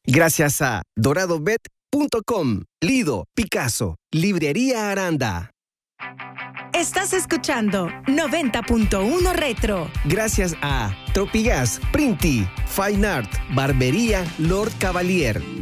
Gracias a doradobet.com, Lido, Picasso, Librería Aranda. Estás escuchando 90.1 Retro. Gracias a Tropigas, Printi, Fine Art, Barbería Lord Cavalier.